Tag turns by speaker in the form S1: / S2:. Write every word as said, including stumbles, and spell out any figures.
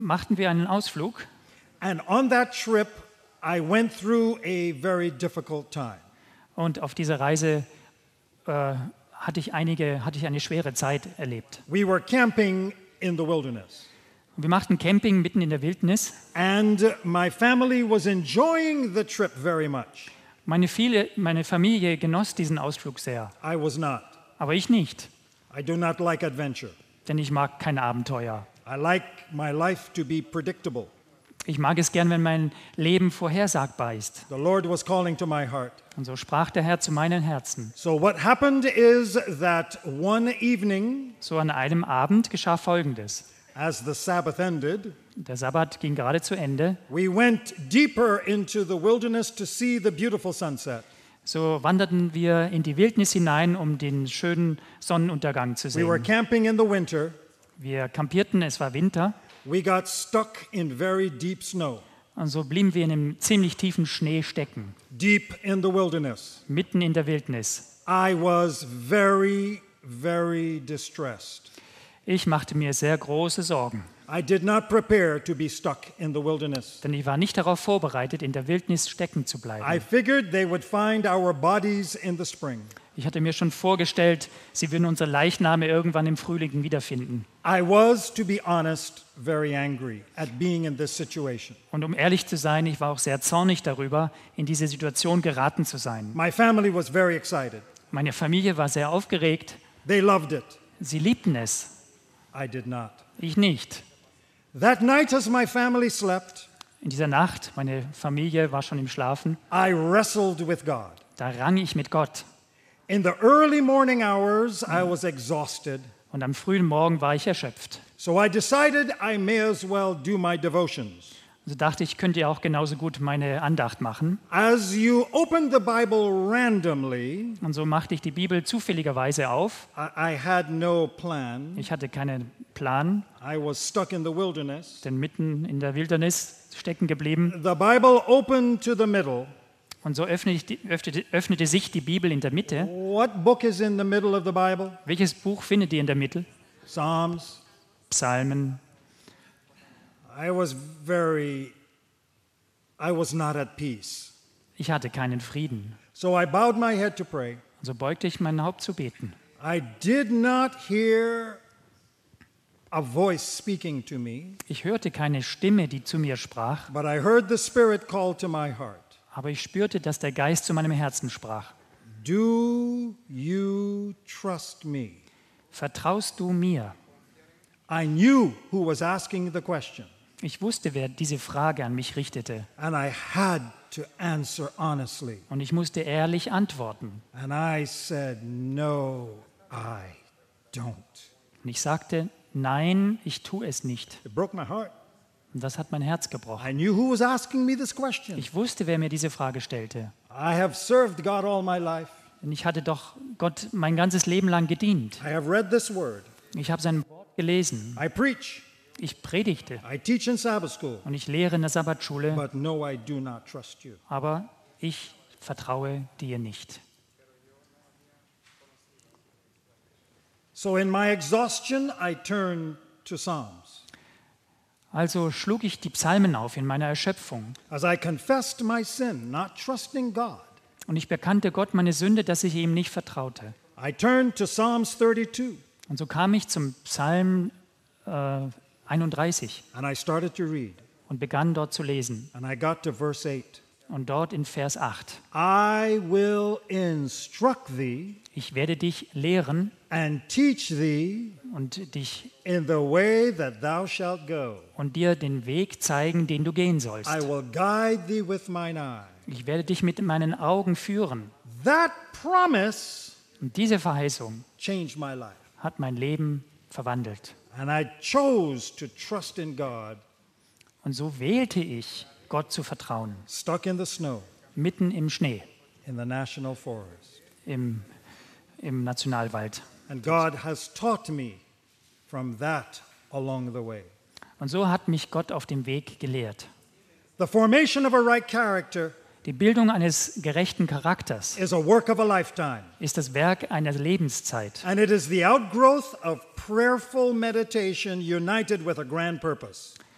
S1: machten wir einen Ausflug.
S2: And on that trip, I went through a very difficult time.
S1: Und auf dieser Reise äh, hatte ich einige, hatte ich eine schwere Zeit erlebt.
S2: We were camping in the wilderness.
S1: Wir machten Camping mitten in der Wildnis.
S2: And my family was enjoying the trip very much.
S1: Meine, viele, meine Familie genoss diesen Ausflug sehr,
S2: I was not.
S1: aber ich nicht,
S2: I do not like adventure.
S1: denn ich mag kein Abenteuer.
S2: I like my life to be predictable.
S1: Ich mag es gern, wenn mein Leben vorhersagbar ist.
S2: The Lord was calling to my heart.
S1: Und so sprach der Herr zu meinen Herzen.
S2: So what happened is that one evening,
S1: So an einem Abend geschah Folgendes.
S2: as the Sabbath ended,
S1: Der Sabbat ging gerade zu Ende.
S2: we went deeper into the wilderness to see the beautiful sunset.
S1: So wanderten wir in die Wildnis hinein, um den schönen Sonnenuntergang zu
S2: We were
S1: sehen.
S2: camping in the winter.
S1: Wir kampierten, es war Winter.
S2: We got stuck in very deep snow,
S1: Und so blieben wir in einem ziemlich tiefen Schnee stecken,
S2: deep in the wilderness.
S1: mitten in der Wildnis.
S2: I was very, very distressed.
S1: Ich machte mir sehr große Sorgen,
S2: I did not prepare to be stuck in the wilderness.
S1: denn ich war nicht darauf vorbereitet, in der Wildnis stecken zu
S2: I
S1: bleiben.
S2: figured they would find our bodies in the spring.
S1: Ich hatte mir schon vorgestellt, sie würden unsere Leichname irgendwann im Frühling wiederfinden.
S2: I was, to be honest, very angry at being in this situation.
S1: Und um ehrlich zu sein, ich war auch sehr zornig darüber, in diese Situation geraten zu sein.
S2: My family was very excited.
S1: Meine Familie war sehr aufgeregt.
S2: They loved it.
S1: Sie liebten es,
S2: I did not.
S1: ich nicht.
S2: That night, as my family slept,
S1: In dieser Nacht, meine Familie war schon im Schlafen,
S2: I wrestled with God.
S1: da rang ich mit Gott.
S2: In the early morning hours, I was exhausted.
S1: Und am frühen Morgen war ich erschöpft.
S2: So I decided I may as well do my devotions.
S1: Also dachte ich, könnte ja auch genauso gut meine Andacht machen.
S2: As you open the Bible randomly,
S1: Und so machte ich die Bibel zufälligerweise auf.
S2: I, I had no plan.
S1: Ich hatte keinen Plan,
S2: I was stuck in the wilderness.
S1: denn mitten in der Wildnis stecken geblieben.
S2: The Bible opened to the middle.
S1: Und so öffnete, ich die- öffnete, öffnete sich die Bibel in der Mitte.
S2: What book is in the middle of the Bible?
S1: Welches Buch findet ihr in der Mitte?
S2: Psalms.
S1: Psalmen.
S2: I was very, I was not at peace.
S1: Ich hatte keinen Frieden.
S2: So I bowed my head to pray.
S1: Und so beugte ich mein Haupt zu beten.
S2: I did not hear a voice speaking to me,
S1: Ich hörte keine Stimme, die zu mir sprach,
S2: but I heard the Spirit call to my heart.
S1: aber ich spürte, dass der Geist zu meinem Herzen sprach.
S2: Do you trust me?
S1: Vertraust du mir?
S2: I knew who was asking the question,
S1: Ich wusste, wer diese Frage an mich richtete.
S2: and I had to answer honestly.
S1: Und ich musste ehrlich antworten.
S2: And I said, no, I don't.
S1: Und ich sagte, nein, ich tue es nicht.
S2: It broke my heart.
S1: Und das hat mein Herz gebrochen.
S2: I knew who was asking me this question.
S1: Ich wusste, wer mir diese Frage stellte.
S2: I have served God all my life.
S1: Denn ich hatte doch Gott mein ganzes Leben lang gedient.
S2: I have read this word.
S1: Ich habe sein Wort gelesen.
S2: I preach.
S1: Ich predigte.
S2: I teach in Sabbath school.
S1: Und ich lehre in der Sabbatschule.
S2: But no, I do not trust you.
S1: Aber ich vertraue dir nicht.
S2: So in my exhaustion, I turned to Psalms.
S1: Also schlug ich die Psalmen auf in meiner Erschöpfung.
S2: As I confessed my sin, not trusting God,
S1: Und ich bekannte Gott meine Sünde, dass ich ihm nicht vertraute.
S2: I turned to Psalms thirty-two,
S1: Und so kam ich zum Psalm äh, einunddreißig
S2: and I started to read.
S1: und begann dort zu lesen.
S2: And I got to verse eight.
S1: Und dort in Vers acht.
S2: I will instruct thee
S1: Ich werde dich lehren
S2: and teach thee
S1: und dich
S2: in the way that thou shalt go.
S1: und dir den Weg zeigen, den du gehen sollst.
S2: I will guide thee with mine eye.
S1: Ich werde dich mit meinen Augen führen.
S2: That promise
S1: Und diese Verheißung
S2: changed my life.
S1: hat mein Leben verwandelt.
S2: And I chose to trust in God,
S1: Und so wählte ich, Gott zu vertrauen,
S2: stuck in the snow
S1: mitten im Schnee,
S2: in the national forest.
S1: im, im Nationalwald.
S2: And God has taught me from that along the way.
S1: Und so hat mich Gott auf dem Weg gelehrt.
S2: The formation of a right character
S1: Die Bildung eines gerechten Charakters
S2: is a work of a lifetime,
S1: ist das Werk einer Lebenszeit.
S2: and it is the outgrowth of prayerful meditation united with a grand purpose.